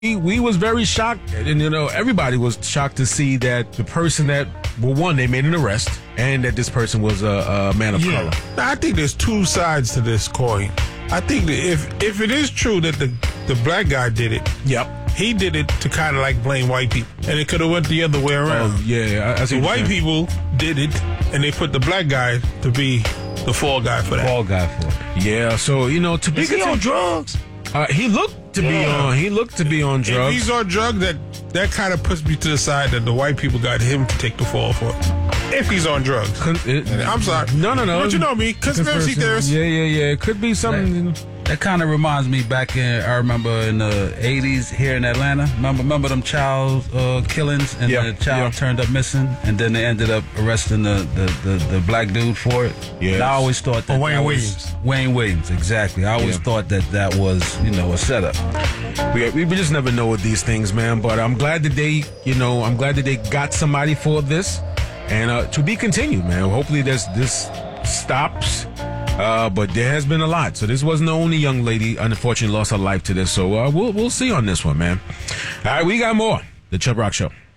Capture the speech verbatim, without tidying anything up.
we, we was very shocked, and you know everybody was shocked to see that the person that, well, one, they made an arrest, and that this person was a, a man of yeah. color. Now, I think there's two sides to this coin. I think that if if it is true that the the black guy did it, Yep. he did it to kind of like blame white people, and it could have went the other way around. Oh yeah, I, I see The what you're white saying. people did it, and they put the black guy to be the fall guy for that. Fall guy for it. Yeah, so you know to be Is he on drugs? Uh, he looked to be Yeah. on. He looked to be on If drugs. he's on drugs, that that kind of puts me to the side that the white people got him to take the fall for it. If he's on drugs. Con- it- I'm sorry. No, no, no. But you know me, conspiracy theorist. Yeah, yeah, yeah. It could be something. you know. That kind of reminds me back in, I remember in the eighties here in Atlanta. Remember, remember them child uh, killings, and Yeah, the child yeah. turned up missing, and then they ended up arresting the, the, the, the black dude for it. Yes. And I always thought that Oh, Wayne that Williams. was Wayne Williams, exactly. I always Yeah. thought that that was, you know, a setup. We, we just never know with these things, man. But I'm glad that they, you know, I'm glad that they got somebody for this, and uh, to be continued, man. Hopefully, this this stops. Uh, but there has been a lot. So this wasn't the only young lady, unfortunately, lost her life to this. So uh, we'll we'll see on this one, man. All right, we got more. The Chubb Rock Show.